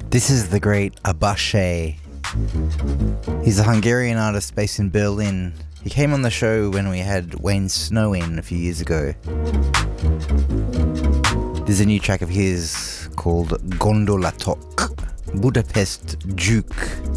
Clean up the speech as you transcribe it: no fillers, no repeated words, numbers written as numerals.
This is the great Abashe. He's a Hungarian artist based in Berlin. He came on the show when we had Wayne Snow in a few years ago. There's a new track of his called Gondolatok, Budapest Juke.